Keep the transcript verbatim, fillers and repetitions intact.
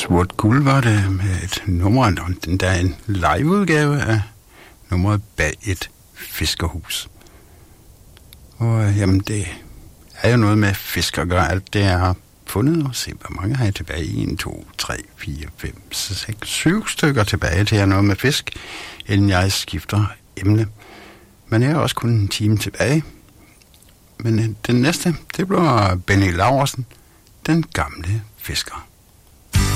Sort Guld var det med et nummer, den der er en liveudgave af nummeret Bag et fiskerhus. Og jamen, det er jo noget med fisk at gøre. Alt det, jeg har fundet, og se, hvor mange har jeg tilbage? en, to, tre, fire, fem, seks, syv stykker tilbage til at noget med fisk, inden jeg skifter emne. Men jeg har også kun en time tilbage. Men den næste, det bliver Benny Laursen, den gamle fisker.